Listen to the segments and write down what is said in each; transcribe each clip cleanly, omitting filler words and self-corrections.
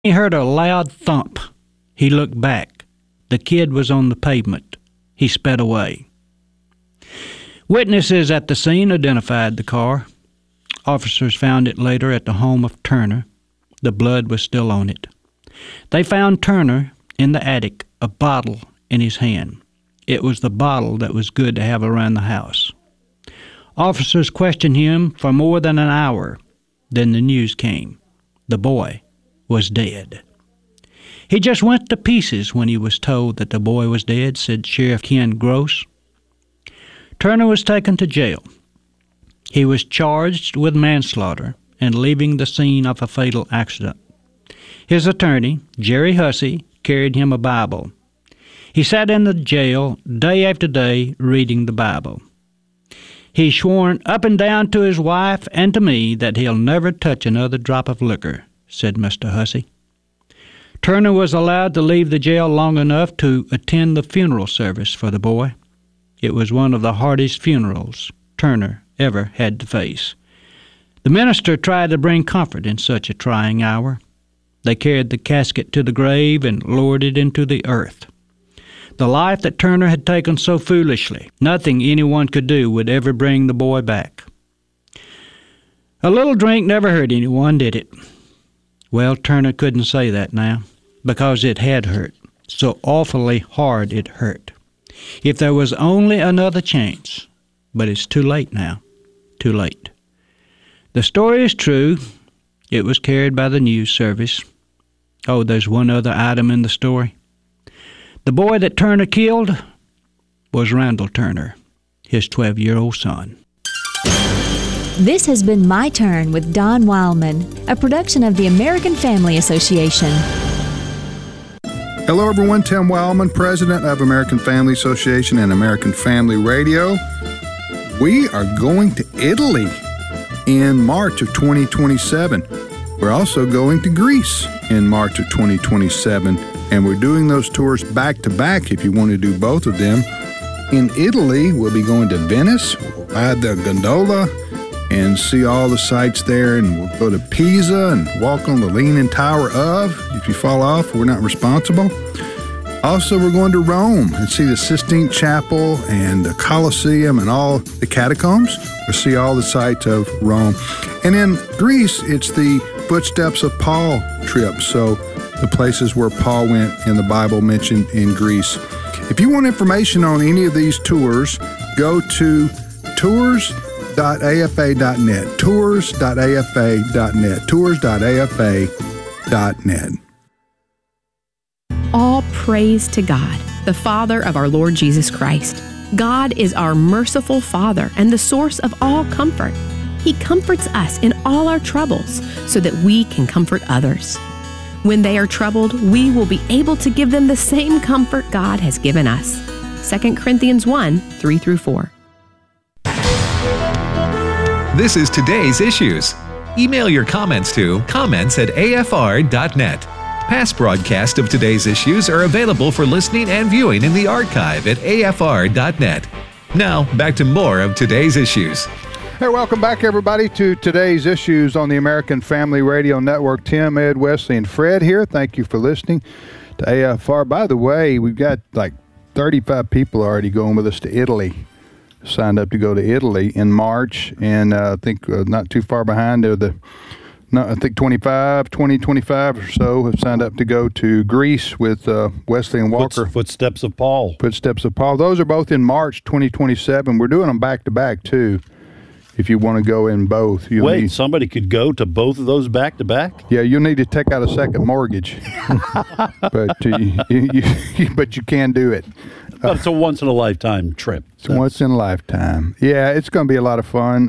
He heard a loud thump. He looked back. The kid was on the pavement. He sped away. Witnesses at the scene identified the car. Officers found it later at the home of Turner. The blood was still on it. They found Turner in the attic, a bottle in his hand. It was the bottle that was good to have around the house. Officers questioned him for more than an hour. Then the news came. The boy was dead. He just went to pieces when he was told that the boy was dead, said Sheriff Ken Gross. Turner was taken to jail. He was charged with manslaughter and leaving the scene of a fatal accident. His attorney, Jerry Hussey, carried him a Bible. He sat in the jail day after day reading the Bible. He's sworn up and down to his wife and to me that he'll never touch another drop of liquor, said Mr. Hussey. Turner was allowed to leave the jail long enough to attend the funeral service for the boy. It was one of the hardest funerals Turner ever had to face. The minister tried to bring comfort in such a trying hour. They carried the casket to the grave and lowered it into the earth. The life that Turner had taken so foolishly, nothing anyone could do would ever bring the boy back. A little drink never hurt anyone, did it? Well, Turner couldn't say that now, because it had hurt. So awfully hard it hurt. If there was only another chance. But it's too late now. Too late. The story is true. It was carried by the news service. Oh, there's one other item in the story. The boy that Turner killed was Randall Turner, his 12-year-old son. This has been My Turn with Don Wildman, a production of the American Family Association. Hello, everyone. Tim Wildman, president of American Family Association and American Family Radio. We are going to Italy in March of 2027. We're also going to Greece in March of 2027, and we're doing those tours back-to-back if you want to do both of them. In Italy, we'll be going to Venice, we'll ride the gondola, and see all the sights there, and we'll go to Pisa and walk on the Leaning Tower of. If you fall off, we're not responsible. Also, we're going to Rome and see the Sistine Chapel and the Colosseum and all the catacombs. We'll see all the sights of Rome. And in Greece, it's the Footsteps of Paul trip, so the places where Paul went in the Bible mentioned in Greece. If you want information on any of these tours, go to tours.afa.net, tours.afa.net, tours.afa.net. All praise to God, the Father of our Lord Jesus Christ. God is our merciful Father and the source of all comfort. He comforts us in all our troubles so that we can comfort others. When they are troubled, we will be able to give them the same comfort God has given us. 2 Corinthians 1, 3-4. This is Today's Issues. Email your comments to comments@afr.net. Past broadcasts of Today's Issues are available for listening and viewing in the archive at afr.net. Now, back to more of Today's Issues. Hey, welcome back, everybody, to Today's Issues on the American Family Radio Network. Tim, Ed, Wesley, and Fred here. Thank you for listening to AFR. By the way, we've got like 35 people already going with us to Italy. Signed up to go to Italy in March, and I think not too far behind. I think 25 or so have signed up to go to Greece with Wesley and Walker. Footsteps of Paul. Footsteps of Paul. Those are both in March 2027. We're doing them back-to-back, too, if you want to go in both. Somebody could go to both of those back-to-back? Yeah, you'll need to take out a second mortgage. but you can do it. But it's a once-in-a-lifetime trip. It's once in a lifetime. Yeah, it's going to be a lot of fun.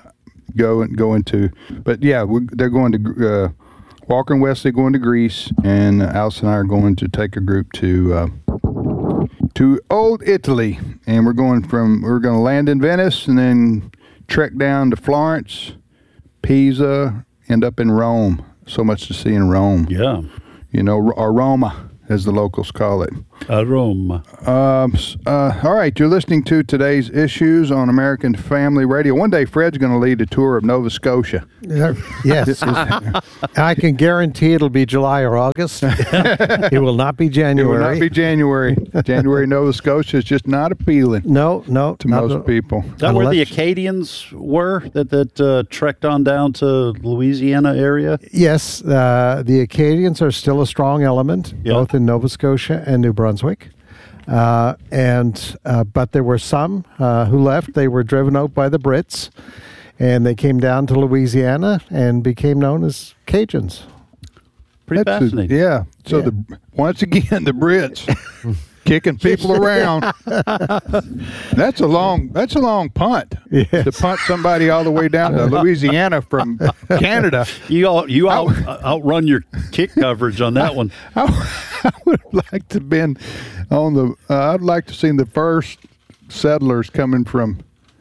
They're going to Walker and Wesley going to Greece, and Alice and I are going to take a group to Old Italy, and we're going to land in Venice and then trek down to Florence, Pisa, end up in Rome. So much to see in Rome. Yeah, or Roma, as the locals call it. Rome. All right, you're listening to today's issues on American Family Radio. One day, Fred's going to lead a tour of Nova Scotia. Yes. I can guarantee it'll be July or August. It will not be January. It will not be January. January, Nova Scotia is just not appealing. No, to most people. Is that where the Acadians were that trekked on down to Louisiana area? Yes, the Acadians are still a strong element, both in Nova Scotia and New Brunswick. But there were some who left. They were driven out by the Brits, and they came down to Louisiana and became known as Cajuns. Pretty fascinating. So once again, the Brits kicking people around. That's a long punt. Yes. To punt somebody all the way down to Louisiana from Canada. You outrun your kick coverage on that one. I would like to have been on the. I'd like to see the first settlers coming from.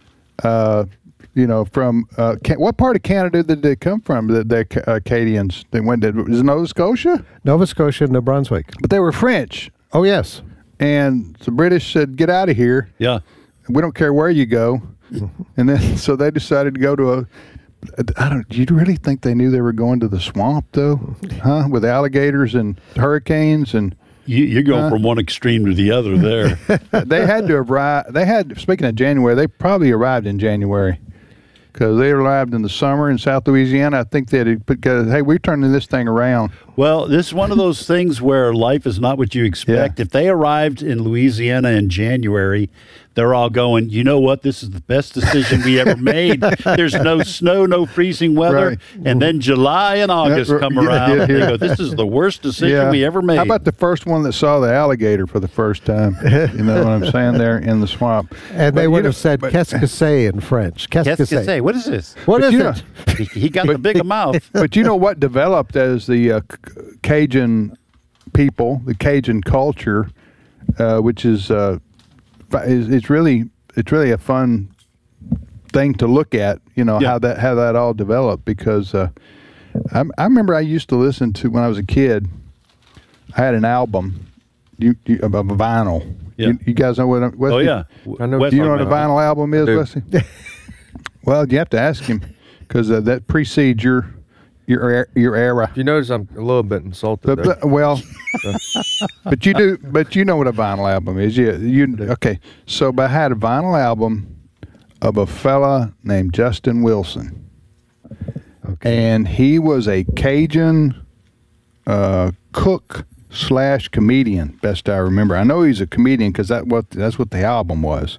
What part of Canada did they come from? The Acadians. They went to is it Nova Scotia? Nova Scotia and New Brunswick. But they were French. Oh, yes. And the British said, "Get out of here. Yeah, we don't care where you go." And then so they decided to go to do you really think they knew they were going to the swamp though? Huh? With alligators and hurricanes and. You go from one extreme to the other there. They had to arrive. Speaking of January, they probably arrived in January because they arrived in the summer in South Louisiana. I think they had because hey, we're turning this thing around. Well, this is one of those things where life is not what you expect. Yeah. If they arrived in Louisiana in January, they're all going, you know what? This is the best decision we ever made. There's no snow, no freezing weather. Right. And then July and August come around. And they go, this is the worst decision we ever made. How about the first one that saw the alligator for the first time? You know what I'm saying? There in the swamp. And they would have said qu'est-ce que c'est in French. Qu'est-ce que c'est? What is this? What is it? He got the big mouth. But you know what developed as the Cajun people, the Cajun culture, which is it's really a fun thing to look at. You know how that all developed because I remember I used to listen to when I was a kid. I had an album, of a vinyl. Yeah. You guys know what? Wesley, I know. Do you know what a vinyl album is, Wesley? Well, you have to ask him because that precedes your era. You notice I'm a little bit insulted. But you do. But you know what a vinyl album is. Okay. So I had a vinyl album of a fella named Justin Wilson, and he was a Cajun cook / comedian. Best I remember. I know he's a comedian because that's what the album was,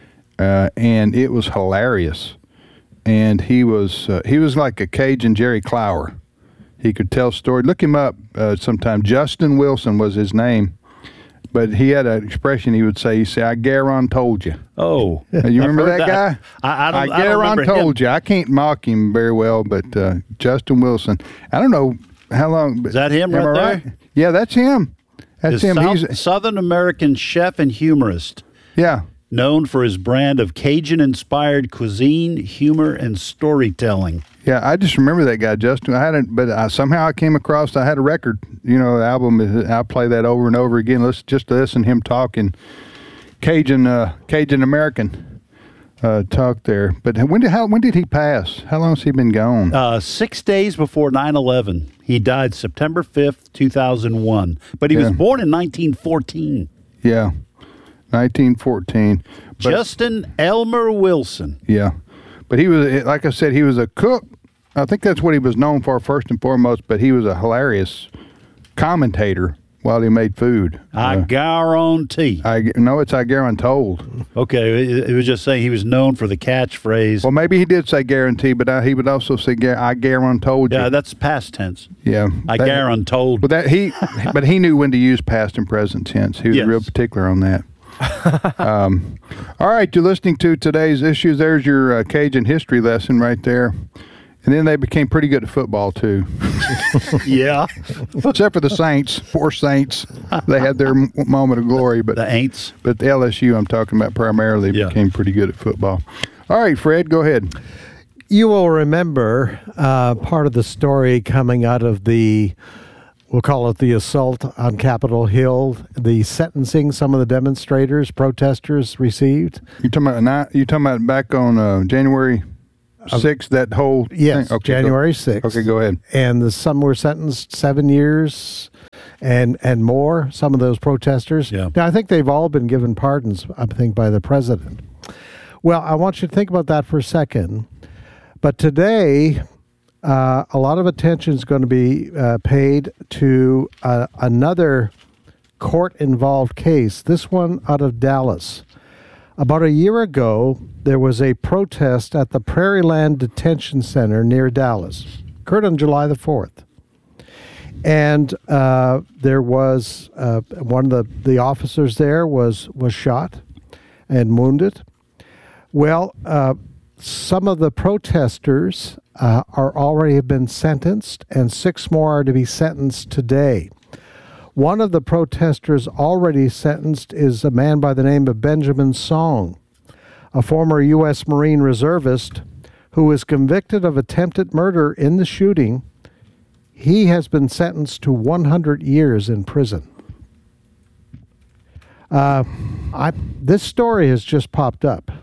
and it was hilarious. And he was like a Cajun Jerry Clower. He could tell stories. Look him up sometime. Justin Wilson was his name, but he had an expression he would say. He'd say, "I guarantee told you." Oh, you remember that guy? I guarantee told you. I can't mock him very well, but Justin Wilson. I don't know how long. Is that him right there? Yeah, that's him. That's him. He's Southern American chef and humorist. Yeah. Known for his brand of Cajun-inspired cuisine, humor, and storytelling. Yeah, I just remember that guy, Justin. Somehow I came across. I had a record, album. I play that over and over again. Listen to him talking Cajun American talk there. But when did he pass? How long has he been gone? 6 days before 9/11. He died September 5th, 2001. But he was born in 1914. Yeah. 1914. Justin Elmer Wilson. Yeah. But he was, like I said, he was a cook. I think that's what he was known for first and foremost, but he was a hilarious commentator while he made food. I guarantee. I guarantold. Okay, it was just saying he was known for the catchphrase. Well, maybe he did say guarantee, but he would also say, I guarantold you. Yeah, that's past tense. Yeah. I guarantold. But he knew when to use past and present tense. He was real particular on that. All right, you're listening to today's issues. There's your Cajun history lesson right there. And then they became pretty good at football, too. Yeah. Except for the Saints, 4 Saints. They had their moment of glory. But the Aints. But the LSU I'm talking about primarily became pretty good at football. All right, Fred, go ahead. You will remember part of the story coming out of the we'll call it the assault on Capitol Hill, the sentencing some of the demonstrators, protesters received. You talking about back on January 6th, that whole yes, thing? Okay, January 6th. Okay, go ahead. And some were sentenced 7 years and more, some of those protesters. Yeah. Now, I think they've all been given pardons, I think, by the president. Well, I want you to think about that for a second. But today, a lot of attention is going to be paid to another court-involved case, this one out of Dallas. About a year ago, there was a protest at the Prairie Land Detention Center near Dallas. Occurred on July the 4th. And there was one of the officers there was shot and wounded. Well, some of the protesters are already have been sentenced, and 6 more are to be sentenced today. One of the protesters already sentenced is a man by the name of Benjamin Song, a former U.S. Marine reservist who was convicted of attempted murder in the shooting. He has been sentenced to 100 years in prison. This story has just popped up.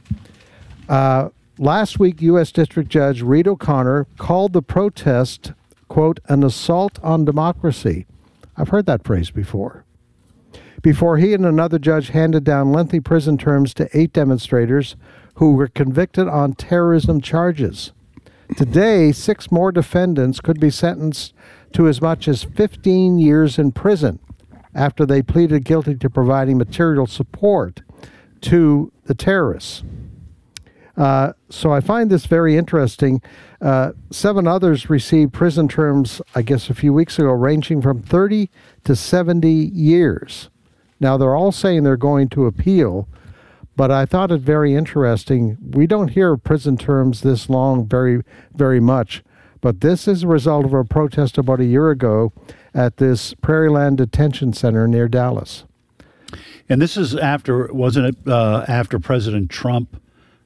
Last week, U.S. District Judge Reed O'Connor called the protest, quote, an assault on democracy. I've heard that phrase before. Before he and another judge handed down lengthy prison terms to 8 demonstrators who were convicted on terrorism charges. Today, 6 more defendants could be sentenced to as much as 15 years in prison after they pleaded guilty to providing material support to the terrorists. So I find this very interesting. 7 others received prison terms, I guess, a few weeks ago, ranging from 30 to 70 years. Now, they're all saying they're going to appeal, but I thought it very interesting. We don't hear prison terms this long very, very much, but this is a result of a protest about a year ago at this Prairie Land Detention Center near Dallas. And this is after, wasn't it, after President Trump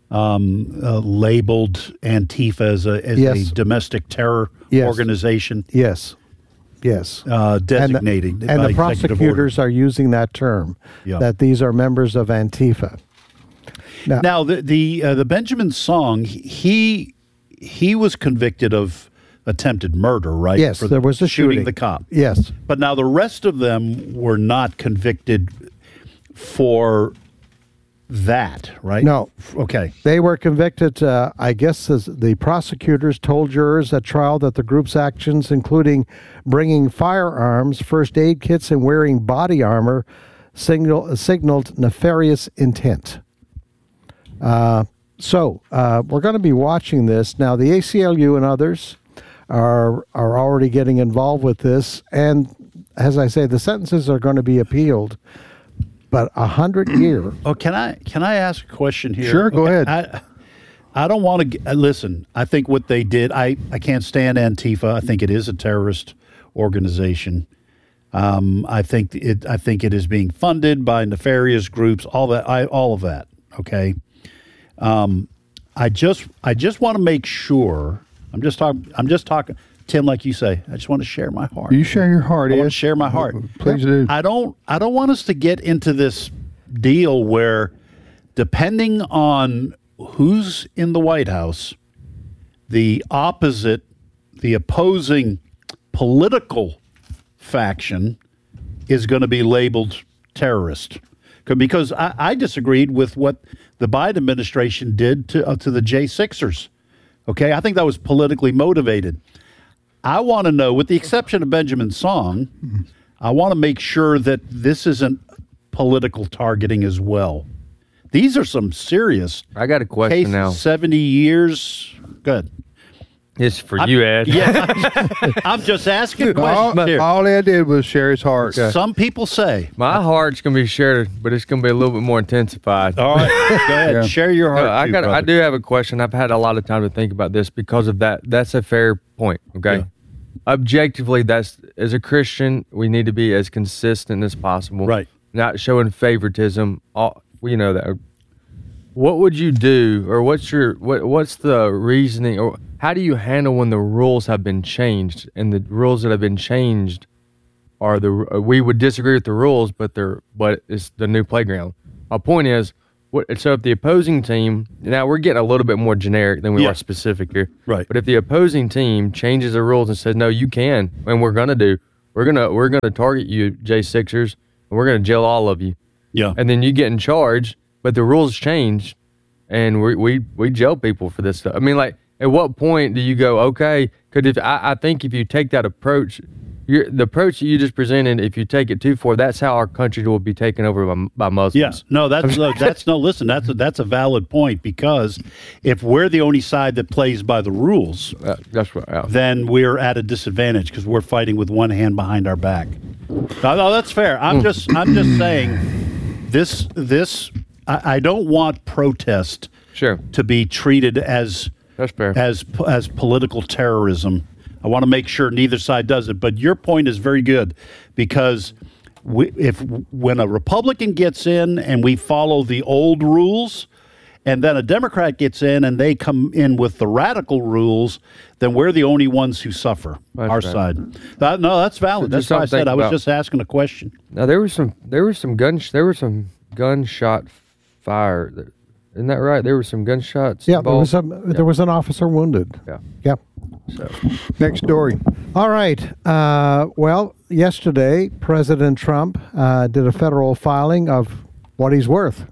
labeled Antifa as yes. a domestic terror yes. organization? Yes. Yes. Designating. And the prosecutors are using that term, that these are members of Antifa. Now the Benjamin Song, he was convicted of attempted murder, right? Yes, for there was a shooting. The cop. Yes. But now the rest of them were not convicted for that, right? No. Okay. They were convicted, I guess the prosecutors told jurors at trial that the group's actions, including bringing firearms, first aid kits, and wearing body armor, signaled nefarious intent. So we're going to be watching this. Now, the ACLU and others are already getting involved with this. And as I say, the sentences are going to be appealed. But 100-year. Oh, can I ask a question here? Sure, go ahead. I don't want to listen. I think what they did. I can't stand Antifa. I think it is a terrorist organization. I think it is being funded by nefarious groups. All of that. Okay. I just want to make sure. I'm just talking. Tim, like you say, I just want to share my heart. You share your heart, I want to share my heart. Please do. I don't want us to get into this deal where, depending on who's in the White House, the opposing political faction is going to be labeled terrorist. Because I disagreed with what the Biden administration did to the J6ers. Okay, I think that was politically motivated. I want to know, with the exception of Benjamin Song, I want to make sure that this isn't political targeting as well. These are some serious. I got a question cases, now. 70 years. Good. It's for you, Ed. Yeah, I'm just asking questions here. All Ed did was share his heart. Some people say. My heart's going to be shared, but it's going to be a little bit more intensified. All right. Go ahead. Yeah. Share your heart. I do have a question. I've had a lot of time to think about this because of that. That's a fair point. Okay. Yeah. Objectively, as a Christian, we need to be as consistent as possible. Right. Not showing favoritism. You know that. What would you do, or what's the reasoning, or how do you handle when the rules have been changed, and the rules that have been changed are we would disagree with the rules, but it's the new playground. My point is, so if the opposing team, now we're getting a little bit more generic than we are specific here, right? But if the opposing team changes the rules and says, no, you can, and we're gonna target you, J6ers, and we're gonna jail all of you, and then you get in charge, but the rules change, and we jail people for this stuff. I mean, like, at what point do you go, okay? Because I think if you take that approach, the approach that you just presented, if you take it too far, that's how our country will be taken over by Muslims. Yes, no, listen, that's a valid point, because if we're the only side that plays by the rules, that's right. Then we're at a disadvantage because we're fighting with one hand behind our back. No, that's fair. I'm just saying this. I don't want protest to be treated as political terrorism. I want to make sure neither side does it. But your point is very good, because when a Republican gets in and we follow the old rules, and then a Democrat gets in and they come in with the radical rules, then we're the only ones who suffer. Our side. No, that's valid. That's why I said I was just asking a question. Now there was some gunshot fire. Isn't that right? There were some gunshots. Yeah, there was an officer wounded. Yeah. So, next story. All right. Well, yesterday, President Trump did a federal filing of what he's worth.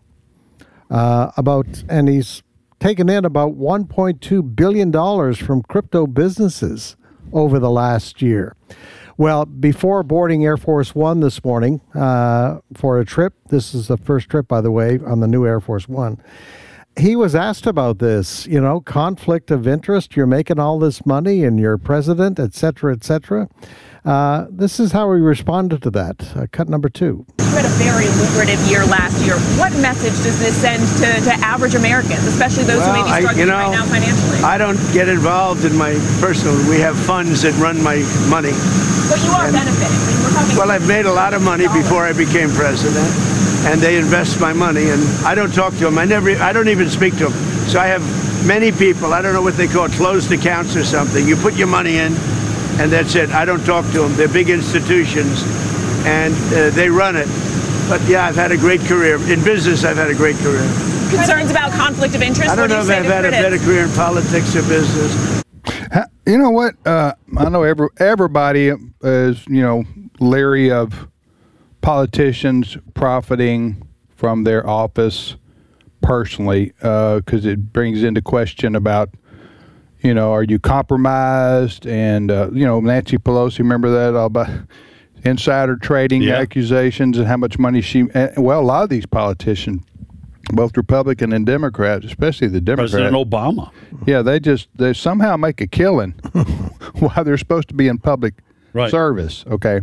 And he's taken in about $1.2 billion from crypto businesses over the last year. Well, before boarding Air Force One this morning for a trip, this is the first trip, by the way, on the new Air Force One, he was asked about this, conflict of interest. You're making all this money and you're president, et cetera, et cetera. This is how he responded to that. Cut number 2. You had a very lucrative year last year. What message does this send to average Americans, especially those who may be struggling right now financially? I don't get involved in my personal. We have funds that run my money. But you are benefiting. Well, I've made a lot of money before I became president, and they invest my money, and I don't talk to them. I don't even speak to them. So I have many people, I don't know what they call it, closed accounts or something. You put your money in, and that's it. I don't talk to them. They're big institutions, and they run it. But yeah, I've had a great career. In business, I've had a great career. Concerns about conflict of interest? I don't know if I've had a better career in politics or business. You know what? I know everybody is, leery of politicians profiting from their office personally, because it brings into question about, are you compromised? And, Nancy Pelosi, remember that all about insider trading accusations and how much money a lot of these politicians, both Republican and Democrat, especially the Democrat. President Obama. Yeah, they somehow make a killing while they're supposed to be in public service. Okay.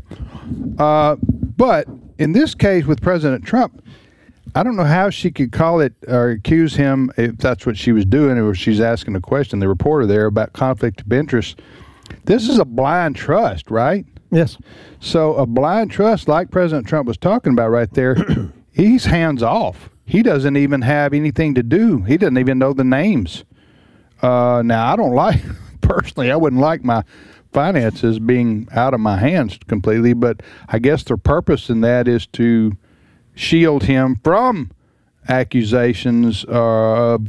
But in this case with President Trump, I don't know how she could call it or accuse him, if that's what she was doing, or she's asking a question, the reporter there, about conflict of interest. This is a blind trust, right? Yes. So a blind trust, like President Trump was talking about right there, he's hands off. He doesn't even have anything to do. He doesn't even know the names. Now, personally, I wouldn't like my finances being out of my hands completely, but I guess their purpose in that is to shield him from accusations of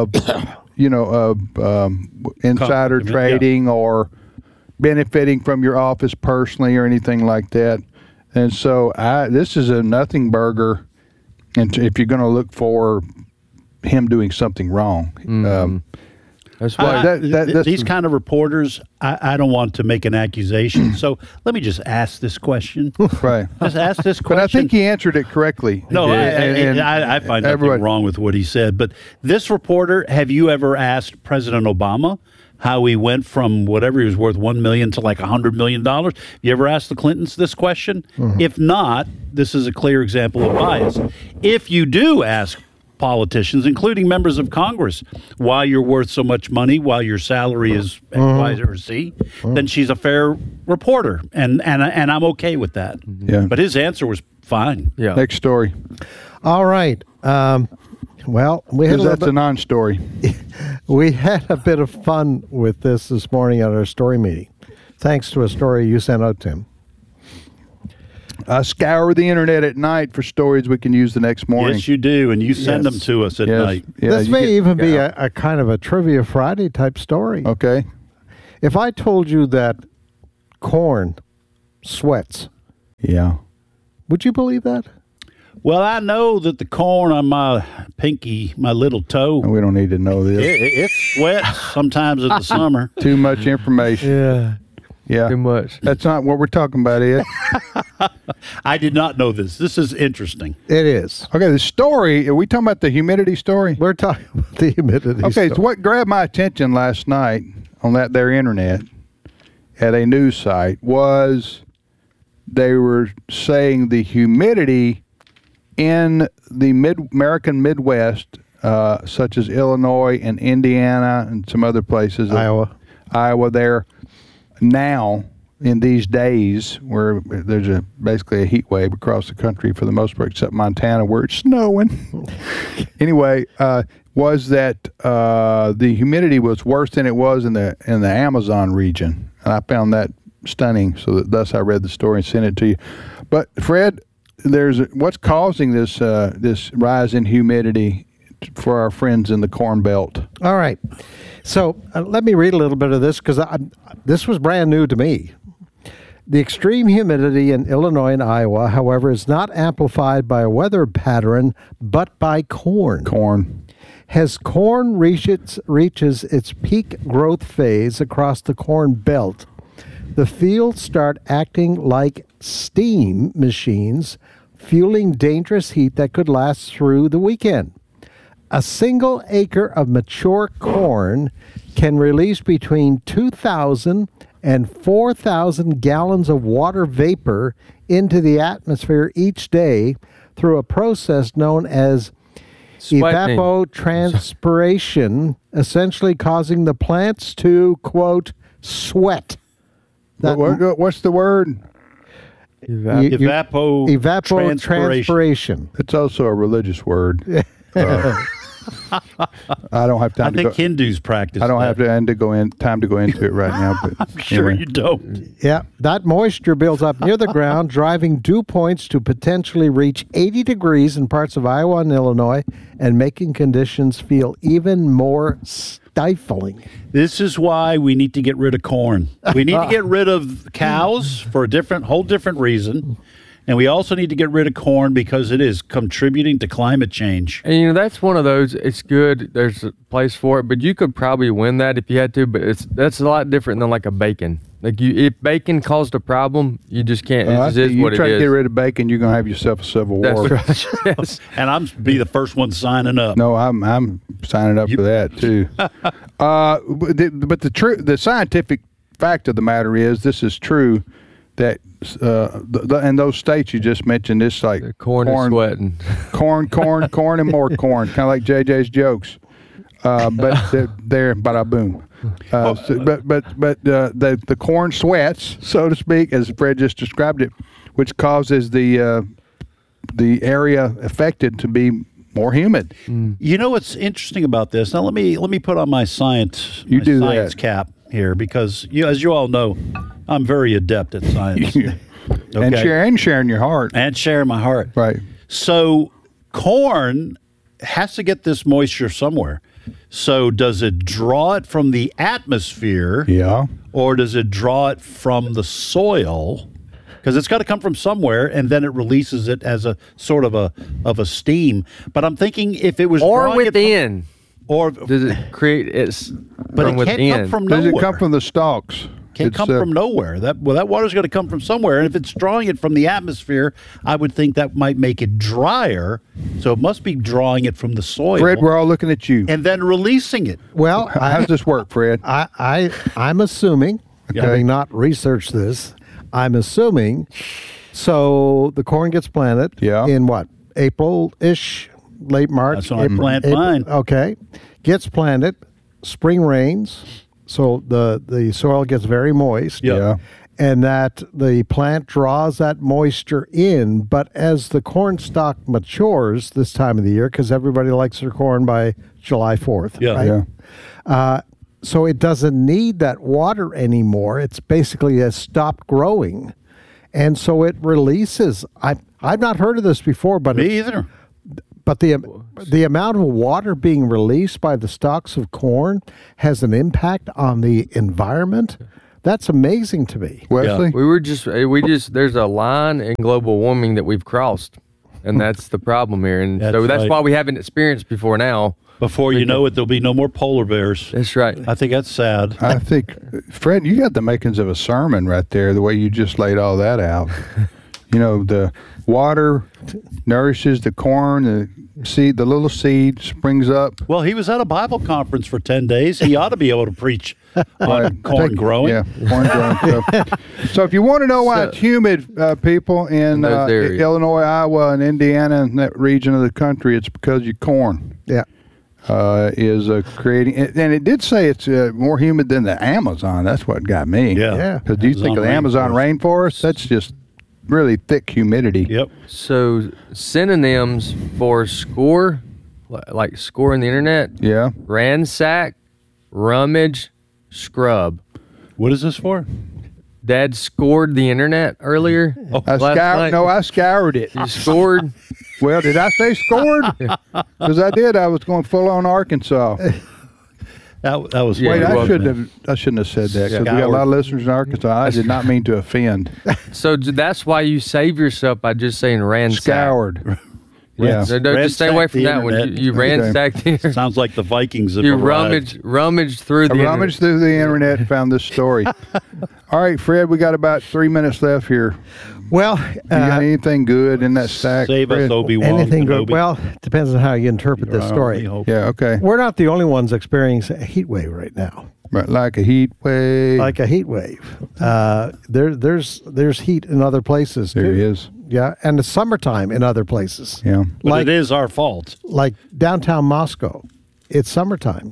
insider trading or benefiting from your office personally or anything like that. And so this is a nothing burger. And if you're going to look for him doing something wrong, that's why these kind of reporters, I don't want to make an accusation. So let me just ask this question. Right. Just ask this question. But I think he answered it correctly. No, I find nothing wrong with what he said. But this reporter, have you ever asked President Obama how he went from whatever he was worth, $1 million to like $100 million? You ever asked the Clintons this question? Mm-hmm. If not, this is a clear example of bias. If you do ask politicians, including members of Congress, why you're worth so much money, why your salary is X, Y, or Z, then she's a fair reporter, and I'm okay with that. Yeah. But his answer was fine. Yeah. Next story. All right. Well, that's a non-story. We had a bit of fun with this morning at our story meeting, thanks to a story you sent out, Tim. I scour the internet at night for stories we can use the next morning. Yes, you do, and you send them to us at night. Yeah, this may even be a kind of a Trivia Friday type story. Okay. If I told you that corn sweats, would you believe that? Well, I know that the corn on my pinky, my little toe, we don't need to know this. It sweats sometimes in the summer. Too much information. Yeah. Too much. That's not what we're talking about, Ed. I did not know this. This is interesting. It is. Okay, the story, are we talking about the humidity story? We're talking about the humidity Okay, story. so what grabbed my attention last night on their internet at a news site was they were saying the humidity in the American Midwest, such as Illinois and Indiana and some other places. Iowa there now in these days where there's basically a heat wave across the country for the most part, except Montana where it's snowing. Anyway, was that the humidity was worse than it was in the Amazon region. And I found that stunning, so thus I read the story and sent it to you. But Fred, what's causing this this rise in humidity for our friends in the Corn Belt? All right. So let me read a little bit of this because this was brand new to me. The extreme humidity in Illinois and Iowa, however, is not amplified by a weather pattern, but by corn. As corn reaches its peak growth phase across the Corn Belt, the fields start acting like steam machines, fueling dangerous heat that could last through the weekend. A single acre of mature corn can release between 2,000 and 4,000 gallons of water vapor into the atmosphere each day through a process known as evapotranspiration, essentially causing the plants to, quote, sweat. What's the word? Evapotranspiration. It's also a religious word. I don't have time. I think Hindus practice. I don't have time to go into it right now. But I'm sure you don't. Yeah, that moisture builds up near the ground, driving dew points to potentially reach 80 degrees in parts of Iowa and Illinois, and making conditions feel even more stifling. This is why we need to get rid of corn. We need to get rid of cows for a whole different reason. And we also need to get rid of corn because it is contributing to climate change. And, that's one of those, it's good, there's a place for it, but you could probably win that if you had to, but that's a lot different than like a bacon. Like if bacon caused a problem, you just can't, it just is what it is. You try to get rid of bacon, you're going to have yourself a civil war. That's right. Yes. And I'm be the first one signing up. No, I'm signing up for that too. But the scientific fact of the matter is, this is true, that in those states you just mentioned, it's like corn is sweating. Corn, and more corn, kind of like JJ's jokes. But they're bada boom. But the corn sweats, so to speak, as Fred just described it, which causes the area affected to be more humid. You know what's interesting about this? Now let me put on my science cap here, because as you all know, I'm very adept at science. Okay? And sharing your heart. And sharing my heart. Right. So corn has to get this moisture somewhere. So does it draw it from the atmosphere? Yeah. Or does it draw it from the soil? Because it's got to come from somewhere, and then it releases it as a sort of a steam. But I'm thinking if it was within. Or does it create its but it within? Can't come from nowhere. Does it come from the stalks? Can't come from nowhere. That water's got to come from somewhere, and if it's drawing it from the atmosphere, I would think that might make it drier. So it must be drawing it from the soil. Fred, we're all looking at you. And then releasing it. Well, how does this work, Fred? I'm assuming, having not researched this, I'm assuming. So the corn gets planted in what, April-ish, late March. That's when I plant mine. Okay, gets planted. Spring rains. So the soil gets very moist. Yeah. And that the plant draws that moisture in. But as the corn stalk matures this time of the year, because everybody likes their corn by July 4th. Yeah. Right? So it doesn't need that water anymore. It's basically has stopped growing. And so it releases. I've not heard of this before, but me either. But the amount of water being released by the stalks of corn has an impact on the environment. That's amazing to me. Wesley? Yeah. We just there's a line in global warming that we've crossed, and that's the problem here. And that's why we haven't experienced before now. Before you know it, there'll be no more polar bears. That's right. I think that's sad. I think, Fred, you got the makings of a sermon right there, the way you just laid all that out. The water nourishes the corn, the seed, the little seed springs up. Well, he was at a Bible conference for 10 days. He ought to be able to preach on corn growing. Yeah, corn growing. So if you want to know why it's humid, people in Illinois, Iowa, and Indiana, and that region of the country, it's because your corn. Yeah. Is creating, and it did say it's more humid than the Amazon. That's what got me. Yeah. Because do you think of the Amazon rainforest? That's just really thick humidity. Yep. So synonyms for score, like score in the internet. Yeah. Ransack, rummage, scrub. What is this for? Dad scored the internet earlier. I scoured it. You scored? Well, did I say scored? Because I did. I was going full on Arkansas. That was. Wait, I shouldn't have said that because we got a lot of listeners in Arkansas. I did not mean to offend. So that's why you save yourself by just saying ransack. Scoured. Yeah. So just stay away from that one. You ransacked the internet. Sounds like the Vikings have You arrived. rummaged through the internet. Rummaged through the internet and found this story. All right, Fred, we got about 3 minutes left here. Well, you got anything good in that stack? Save us, Obi-Wan. Anything good? Well, depends on how you interpret this story. Yeah, okay. We're not the only ones experiencing a heat wave right now. Right, like a heat wave. Like a heat wave. There's heat in other places too. There is. Yeah, and it's summertime in other places. Yeah, but it is our fault. Like downtown Moscow, it's summertime,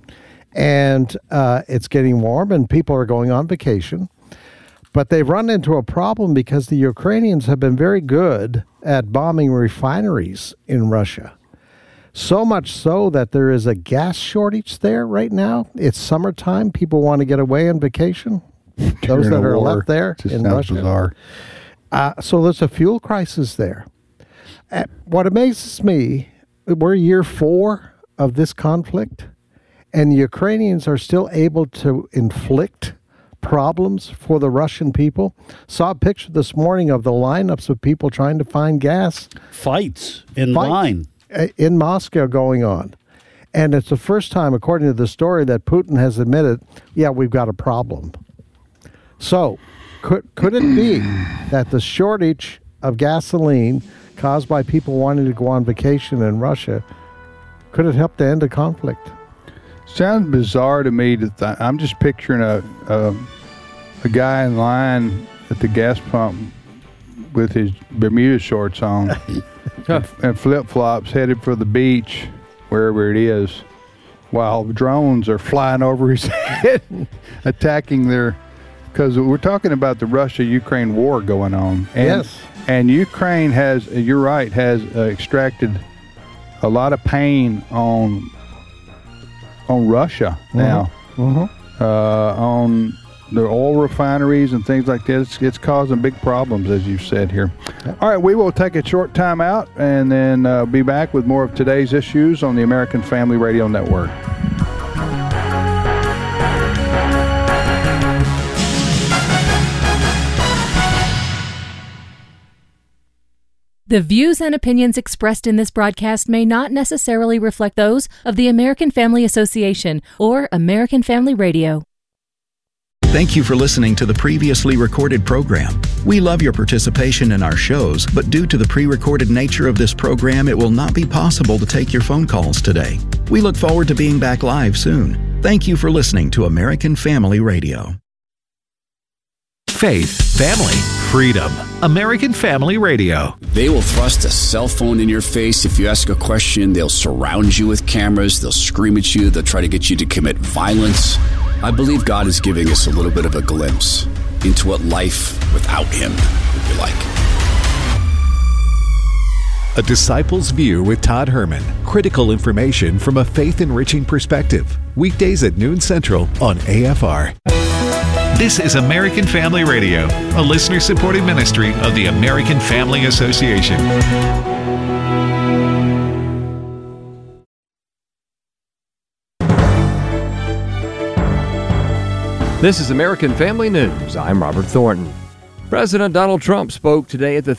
and it's getting warm, and people are going on vacation. But they've run into a problem because the Ukrainians have been very good at bombing refineries in Russia. So much so that there is a gas shortage there right now. It's summertime. People want to get away on vacation. Those that are left there in Russia. Bizarre. So there's a fuel crisis there. What amazes me, we're year 4 of this conflict, and the Ukrainians are still able to inflict problems for the Russian people. Saw a picture this morning of the lineups of people trying to find gas. Fights in line. In Moscow going on. And it's the first time, according to the story, that Putin has admitted, yeah, we've got a problem. So, could it be that the shortage of gasoline caused by people wanting to go on vacation in Russia, could it help to end the conflict? Sounds bizarre to me. I'm just picturing a guy in line at the gas pump with his Bermuda shorts on and flip-flops headed for the beach, wherever it is, while drones are flying over his head, attacking because we're talking about the Russia-Ukraine war going on. And, yes. And Ukraine has extracted a lot of pain on Russia now, on the oil refineries and things like that. It's causing big problems, as you said here. All right, we will take a short time out and then be back with more of today's issues on the American Family Radio Network. The views and opinions expressed in this broadcast may not necessarily reflect those of the American Family Association or American Family Radio. Thank you for listening to the previously recorded program. We love your participation in our shows, but due to the pre-recorded nature of this program, it will not be possible to take your phone calls today. We look forward to being back live soon. Thank you for listening to American Family Radio. Faith, family, freedom. American Family Radio. They will thrust a cell phone in your face. If you ask a question, they'll surround you with cameras. They'll scream at you. They'll try to get you to commit violence. I believe God is giving us a little bit of a glimpse into what life without Him would be like. A Disciple's View with Todd Herman. Critical information from a faith-enriching perspective. Weekdays at noon Central on AFR. This is American Family Radio, a listener-supported ministry of the American Family Association. This is American Family News. I'm Robert Thornton. President Donald Trump spoke today at the